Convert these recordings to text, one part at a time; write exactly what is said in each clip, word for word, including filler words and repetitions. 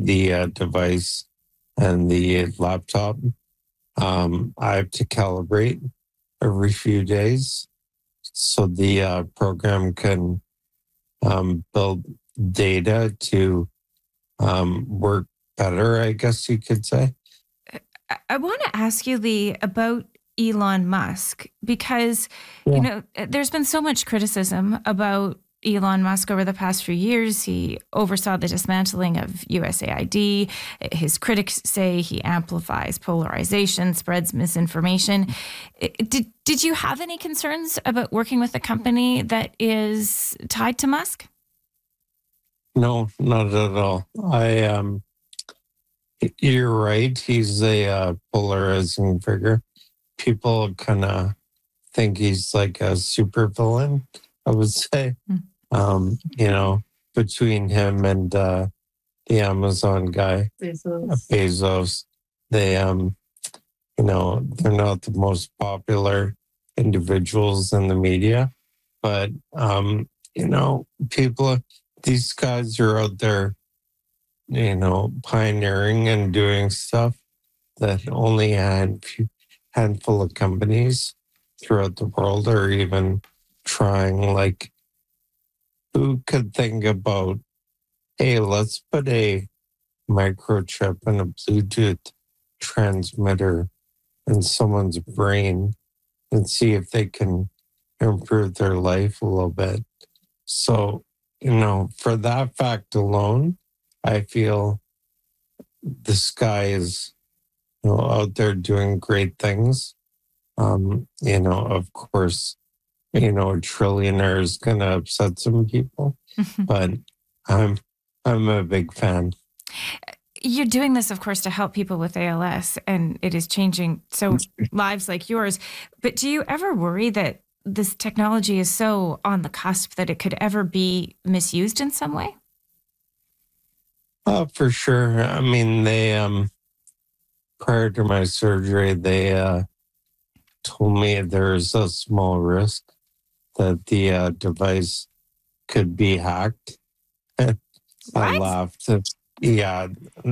between the uh, device and the laptop. Um, I have to calibrate every few days so the uh, program can um, build data to um, work better, I guess you could say. I, I want to ask you, Lee, about Elon Musk, because, Yeah. you know, there's been so much criticism about Elon Musk over the past few years. He oversaw the dismantling of U S A I D. His critics say he amplifies polarization, spreads misinformation. Did, did you have any concerns about working with a company that is tied to Musk? No, not at all. I um, you're right. He's a uh, polarizing figure. People kind of think he's like a super villain, I would say. Mm. Um, you know, between him and uh, the Amazon guy, Bezos. Bezos, they, um, you know, they're not the most popular individuals in the media, but, um, you know, people, these guys are out there, you know, pioneering and doing stuff that only a hand, handful of companies throughout the world are even trying. Like, who could think about, hey, let's put a microchip and a Bluetooth transmitter in someone's brain and see if they can improve their life a little bit. So, you know, for that fact alone, I feel this guy is, you know, out there doing great things. Um, you know, of course, you know, a trillionaire is going to upset some people, but I'm I'm a big fan. You're doing this, of course, to help people with A L S, and it is changing so lives like yours. But do you ever worry that this technology is so on the cusp that it could ever be misused in some way? Uh, for sure. I mean, they um prior to my surgery, they uh, told me there's a small risk that the uh, device could be hacked. I What? laughed. Yeah,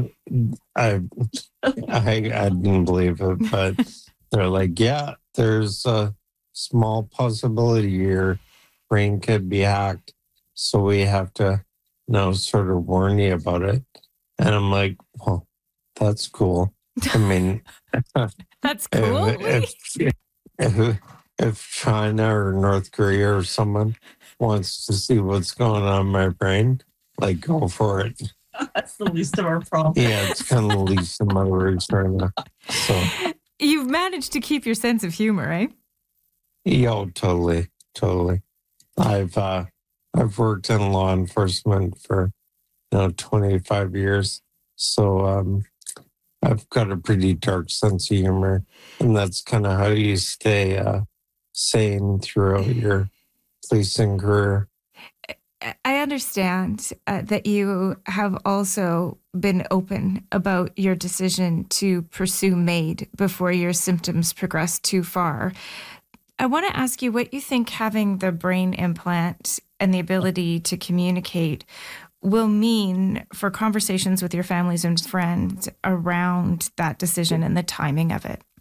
I, I I didn't believe it, but they're like, yeah, there's a small possibility your brain could be hacked, so we have to, you know, sort of warn you about it. And I'm like, well, that's cool. I mean, That's cool. if, if, if, if China or North Korea or someone wants to see what's going on in my brain, like, go for it. That's the least of our problems. Yeah, it's kind of the least of my worries right now. So, You've managed to keep your sense of humor, right? yo, totally, totally. I've uh, I've worked in law enforcement for, you know, twenty-five years, so um, I've got a pretty dark sense of humor, and that's kind of how you stay uh, sane throughout your policing career. I understand uh, that you have also been open about your decision to pursue MAID before your symptoms progressed too far. I want to ask you what you think having the brain implant and the ability to communicate will mean for conversations with your families and friends around that decision and the timing of it.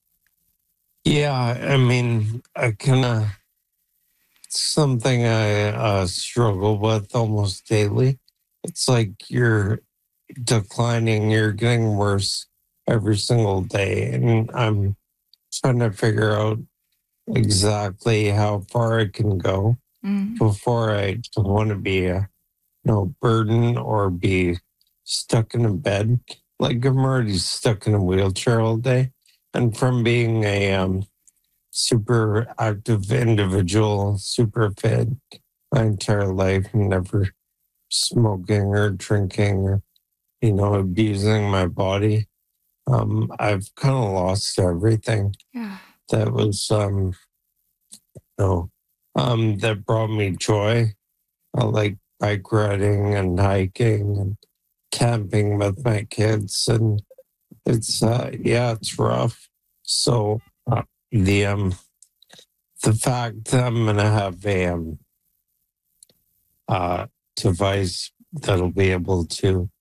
Yeah, I mean, I kind of, something I uh, struggle with almost daily. It's like you're declining, you're getting worse every single day. And I'm trying to figure out exactly how far I can go Mm. before I don't want to be a no burden or be stuck in a bed. Like, I'm already stuck in a wheelchair all day. And from being a um, super active individual, super fit my entire life, never smoking or drinking or, you know, abusing my body, um, I've kind of lost everything Yeah. that was, um, you know, um, that brought me joy. I like bike riding and hiking and camping with my kids, and it's uh, yeah, it's rough. So uh, the um the fact that I'm gonna have a um uh device that'll be able to